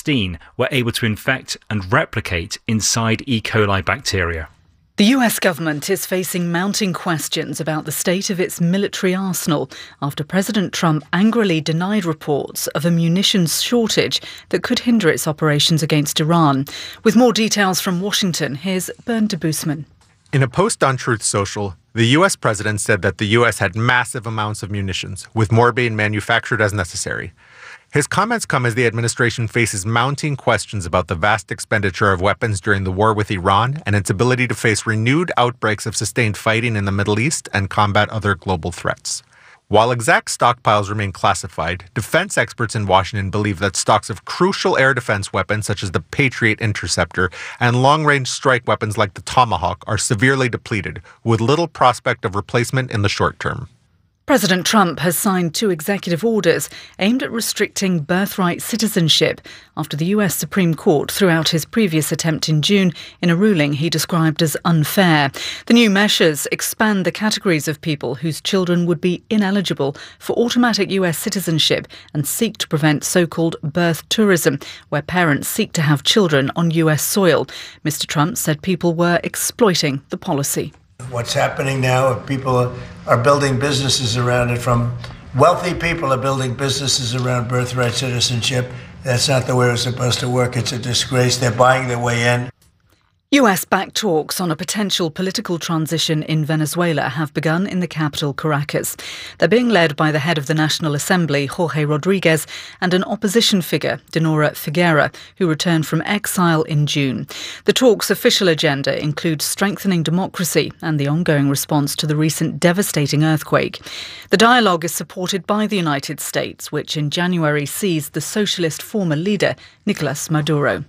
F-16 were able to infect and replicate inside E. coli bacteria. The US government is facing mounting questions about the state of its military arsenal after President Trump angrily denied reports of a munitions shortage that could hinder its operations against Iran. With more details from Washington, here's Bernd de Boosman. In a post on Truth Social, the U.S. president said that the U.S. had massive amounts of munitions, with more being manufactured as necessary. His comments come as the administration faces mounting questions about the vast expenditure of weapons during the war with Iran and its ability to face renewed outbreaks of sustained fighting in the Middle East and combat other global threats. While exact stockpiles remain classified, defense experts in Washington believe that stocks of crucial air defense weapons such as the Patriot Interceptor and long-range strike weapons like the Tomahawk are severely depleted, with little prospect of replacement in the short term. President Trump has signed 2 executive orders aimed at restricting birthright citizenship after the US Supreme Court threw out his previous attempt in June in a ruling he described as unfair. The new measures expand the categories of people whose children would be ineligible for automatic US citizenship and seek to prevent so-called birth tourism, where parents seek to have children on US soil. Mr. Trump said people were exploiting the policy. What's happening now, people are building businesses around it. From wealthy people are building businesses around birthright citizenship. That's not the way it's supposed to work. It's a disgrace. They're buying their way in. US-backed talks on a potential political transition in Venezuela have begun in the capital, Caracas. They're being led by the head of the National Assembly, Jorge Rodriguez, and an opposition figure, Dinora Figuera, who returned from exile in June. The talks' official agenda includes strengthening democracy and the ongoing response to the recent devastating earthquake. The dialogue is supported by the United States, which in January seized the socialist former leader, Nicolas Maduro.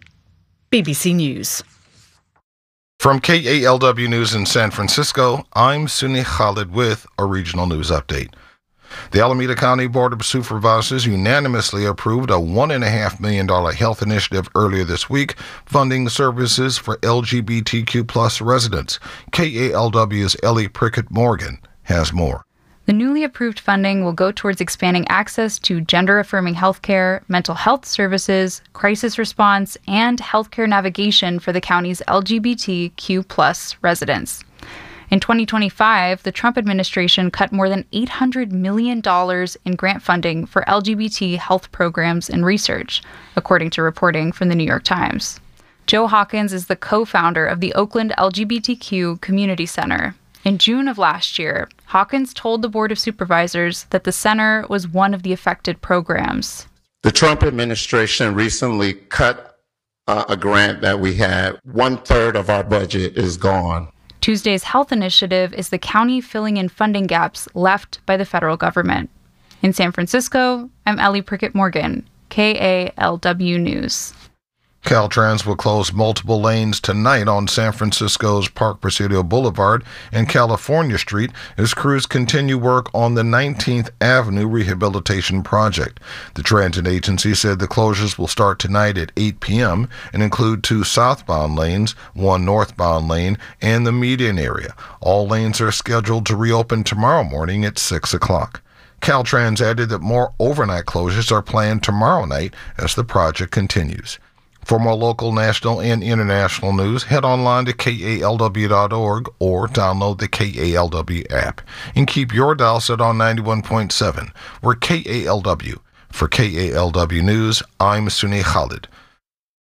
BBC News. From KALW News in San Francisco, I'm Sunni Khalid with a regional news update. The Alameda County Board of Supervisors unanimously approved a $1.5 million health initiative earlier this week, funding services for LGBTQ+ residents. KALW's Ellie Prickett-Morgan has more. The newly approved funding will go towards expanding access to gender-affirming healthcare, mental health services, crisis response, and healthcare navigation for the county's LGBTQ+ residents. In 2025, the Trump administration cut more than $800 million in grant funding for LGBT health programs and research, according to reporting from the New York Times. Joe Hawkins is the co-founder of the Oakland LGBTQ Community Center. In June of last year, Hawkins told the Board of Supervisors that the center was one of the affected programs. The Trump administration recently cut a grant that we had. 1/3 of our budget is gone. Tuesday's health initiative is the county filling in funding gaps left by the federal government. In San Francisco, I'm Ellie Prickett-Morgan, KALW News. Caltrans will close multiple lanes tonight on San Francisco's Park Presidio Boulevard and California Street as crews continue work on the 19th Avenue rehabilitation project. The transit agency said the closures will start tonight at 8 p.m. and include 2 southbound lanes, 1 northbound lane, and the median area. All lanes are scheduled to reopen tomorrow morning at 6 o'clock. Caltrans added that more overnight closures are planned tomorrow night as the project continues. For more local, national, and international news, head online to KALW.org or download the KALW app. And keep your dial set on 91.7. We're KALW. For KALW News, I'm Sunni Khalid.